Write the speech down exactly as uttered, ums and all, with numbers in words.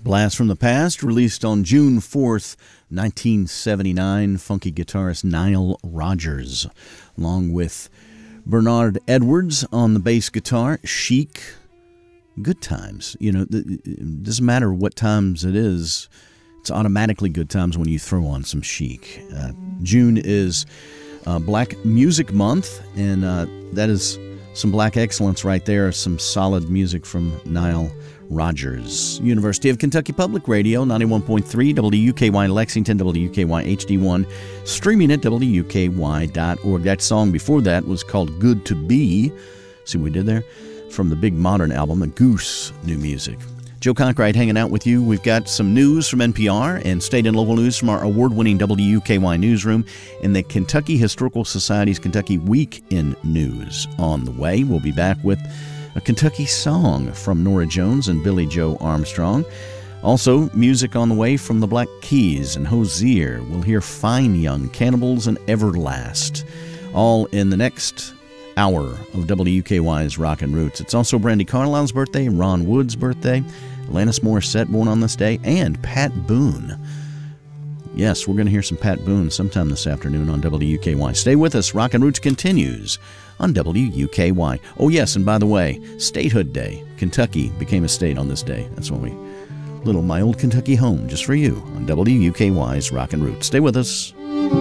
Blast from the Past, released on June fourth, nineteen seventy-nine. Funky guitarist Nile Rodgers, along with Bernard Edwards on the bass guitar. Chic, good times. You know, it doesn't matter what times it is. It's automatically good times when you throw on some Chic. Uh, June is uh, Black Music Month, and uh, that is some black excellence right there. Some solid music from Nile Rodgers. University of Kentucky Public Radio, ninety-one point three, W U K Y Lexington, W U K Y H D one, streaming at W U K Y dot org. That song before that was called Good to Be. See what we did there? From the Big Modern album, A Goose New Music. Joe Conkright hanging out with you. We've got some news from N P R and state and local news from our award-winning W U K Y newsroom and the Kentucky Historical Society's Kentucky Week in News on the way. We'll be back with a Kentucky song from Norah Jones and Billy Joe Armstrong. Also, music on the way from the Black Keys and Hozier. We'll hear Fine Young, Cannibals, and Everlast, all in the next hour of W U K Y's Rockin' Roots. It's also Brandi Carlile's birthday, Ron Wood's birthday, Alanis Morissette born on this day, and Pat Boone. Yes, we're going to hear some Pat Boone sometime this afternoon on W U K Y. Stay with us. Rockin' Roots continues on W U K Y. Oh, yes, and by the way, Statehood Day. Kentucky became a state on this day. That's when we... Little My Old Kentucky Home, just for you, on W U K Y's Rockin' Roots. Stay with us.